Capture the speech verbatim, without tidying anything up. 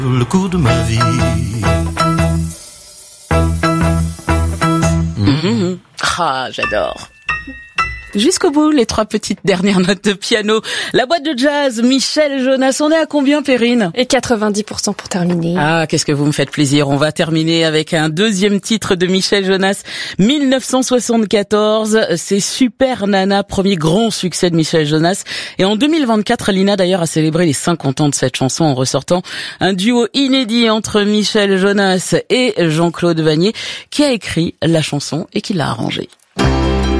Le coup de ma vie. Mmh. Ah, j'adore. Jusqu'au bout, les trois petites dernières notes de piano. La boîte de jazz, Michel Jonas. On est à combien, Perrine ? Et quatre-vingt-dix pour cent pour terminer. Ah, qu'est-ce que vous me faites plaisir. On va terminer avec un deuxième titre de Michel Jonas. mille neuf cent soixante-quatorze, c'est Super Nana, premier grand succès de Michel Jonas. Et en deux mille vingt-quatre, Lina d'ailleurs a célébré les cinquante ans de cette chanson en ressortant un duo inédit entre Michel Jonas et Jean-Claude Vannier, qui a écrit la chanson et qui l'a arrangée.